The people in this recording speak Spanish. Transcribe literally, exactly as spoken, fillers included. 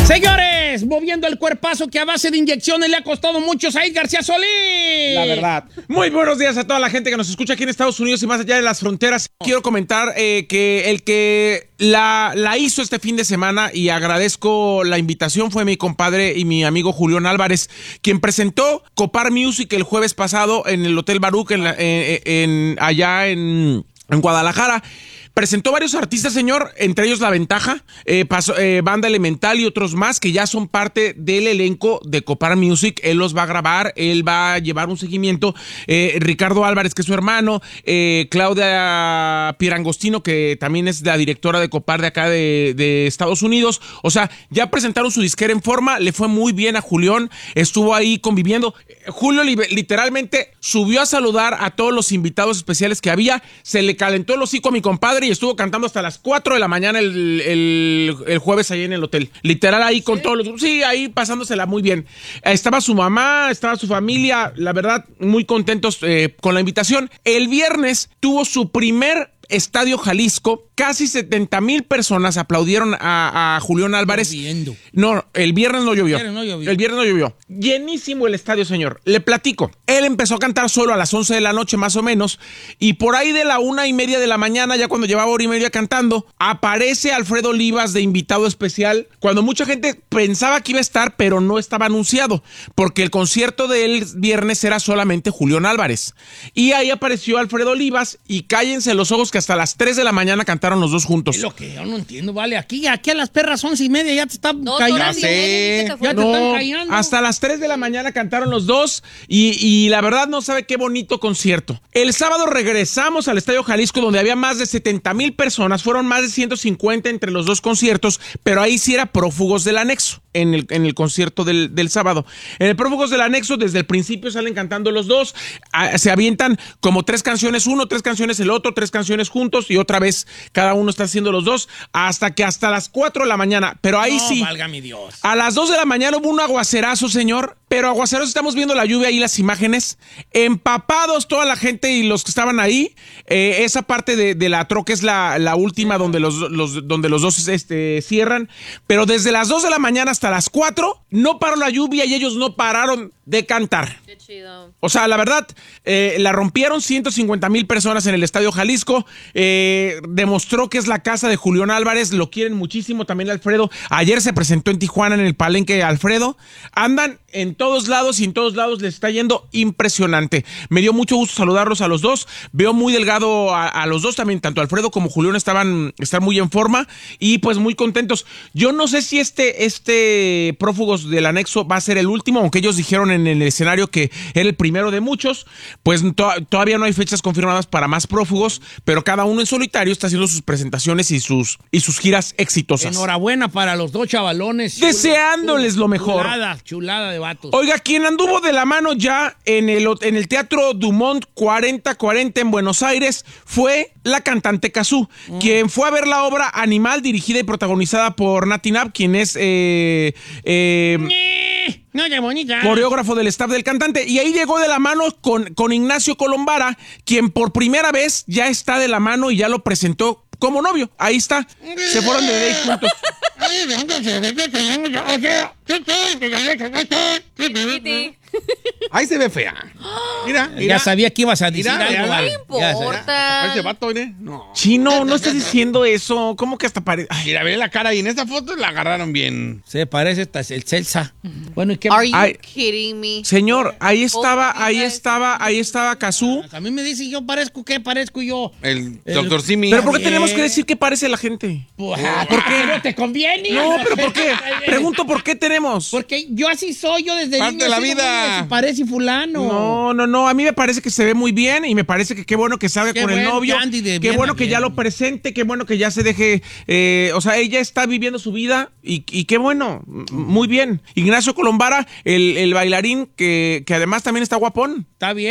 Señores, moviendo el cuerpazo que a base de inyecciones le ha costado mucho a Said García Solís. La verdad. Muy buenos días a toda la gente que nos escucha aquí en Estados Unidos y más allá de las fronteras. Quiero comentar eh, que el que la, la hizo este fin de semana, y agradezco la invitación, fue mi compadre y mi amigo Julián Álvarez, quien presentó Copar Music el jueves pasado en el Hotel Baruch, en, la, en, en allá en, en Guadalajara. Presentó varios artistas, señor, entre ellos La Ventaja, eh, pasó, eh, Banda Elemental y otros más que ya son parte del elenco de Copar Music. Él los va a grabar, él va a llevar un seguimiento. Eh, Ricardo Álvarez, que es su hermano, eh, Claudia Pierangostino, que también es la directora de Copar de acá de, de Estados Unidos. O sea, ya presentaron su disquera en forma, le fue muy bien a Julián, estuvo ahí conviviendo. Julio li literalmente subió a saludar a todos los invitados especiales que había, se le calentó el hocico a mi compadre y estuvo cantando hasta las cuatro de la mañana el, el, el jueves ahí en el hotel. Literal ahí con ¿Sí? todos los... Sí, ahí pasándosela muy bien. Estaba su mamá, estaba su familia, la verdad, muy contentos eh, con la invitación. El viernes tuvo su primer Estadio Jalisco. Casi setenta mil personas aplaudieron a, a Julián Álvarez. Lloviendo. No, el viernes no llovió. El viernes no llovió. El viernes no llovió. Llenísimo el estadio, señor. Le platico. Él empezó a cantar solo a las once de la noche, más o menos. Y por ahí de la una y media de la mañana, ya cuando llevaba hora y media cantando, aparece Alfredo Olivas de invitado especial. Cuando mucha gente pensaba que iba a estar, pero no estaba anunciado. Porque el concierto del viernes era solamente Julián Álvarez. Y ahí apareció Alfredo Olivas. Y cállense los ojos que hasta las tres de la mañana cantaron los dos juntos. Es lo que yo no entiendo, vale. Aquí, aquí a las perras once y media ya te están no, cayendo. Ya sé. Ya te no, están cayendo. Hasta las tres de la mañana cantaron los dos y, y la verdad no sabe qué bonito concierto. El sábado regresamos al Estadio Jalisco, donde había más de setenta mil personas. Fueron más de ciento cincuenta entre los dos conciertos, pero ahí sí era Prófugos del Anexo en el, en el concierto del, del sábado. En el Prófugos del Anexo, desde el principio salen cantando los dos. A, se avientan como tres canciones uno, tres canciones el otro, tres canciones juntos y otra vez cada uno está haciendo los dos hasta que hasta las cuatro de la mañana. Pero ahí no, sí. Valga mi Dios. A las dos de la mañana hubo un aguacerazo, señor. Pero aguaceros, estamos viendo la lluvia ahí, las imágenes. Empapados toda la gente y los que estaban ahí. Eh, esa parte de, de la troca es la, la última donde los, los, donde los dos este, cierran. Pero desde las dos de la mañana hasta las cuatro no paró la lluvia y ellos no pararon de cantar. Qué chido. O sea, la verdad, eh, la rompieron ciento cincuenta mil personas en el Estadio Jalisco. Eh, demostró que es la casa de Julián Álvarez. Lo quieren muchísimo también Alfredo. Ayer se presentó en Tijuana en el Palenque Alfredo. Andan en todos lados y en todos lados les está yendo impresionante. Me dio mucho gusto saludarlos a los dos. Veo muy delgado a, a los dos también. Tanto Alfredo como Julián estaban, están muy en forma y pues muy contentos. Yo no sé si este, este Prófugos del Anexo va a ser el último, aunque ellos dijeron en el escenario que era el primero de muchos. Pues to todavía no hay fechas confirmadas para más prófugos, pero cada uno en solitario está haciendo sus presentaciones y sus, y sus giras exitosas. Enhorabuena para los dos chavalones. Deseándoles lo mejor. Chulada, chulada de vatos. Oiga, quien anduvo de la mano ya en el, en el Teatro Dumont cuarenta cuarenta en Buenos Aires fue la cantante Cazzu, mm. quien fue a ver la obra Animal, dirigida y protagonizada por Nati Nabb, quien es eh, eh, no, qué bonita. coreógrafo del staff del cantante. Y ahí llegó de la mano con, con Ignacio Colombara, quien por primera vez ya está de la mano y ya lo presentó como novio. Ahí está. Se fueron de date juntos. Ahí se ve fea. Mira, mira. Ya sabía que ibas a decir Mira, algo. No Vale. importa. Parece vato, ¿eh? No. Chino, no estás diciendo eso. ¿Cómo que hasta parece? Mira, ve la cara y en esta foto la agarraron bien. Se parece hasta el Celsa. Bueno, ¿y qué? Are you Ay, kidding me? Señor, ahí estaba, ahí estaba, ahí estaba Cazzu. A mí me dice, yo parezco, ¿qué parezco yo? El, El- doctor Simi. Pero ¿por qué Bien. tenemos que decir que parece la gente? Pues, ¿por qué no te conviene? No, pero ¿por qué? Pregunto por qué tenemos. Porque yo así soy, yo desde Parte niño de la he sido vida. muy- si parece fulano. No, no, no, a mí me parece que se ve muy bien y me parece que qué bueno que salga Qué con el buen novio, dandy de qué bien bueno a que bien. ya lo presente, qué bueno que ya se deje, eh, o sea, ella está viviendo su vida y, y qué bueno, m- muy bien. Ignacio Colombara, el, el bailarín que, que además también está guapón. Está bien.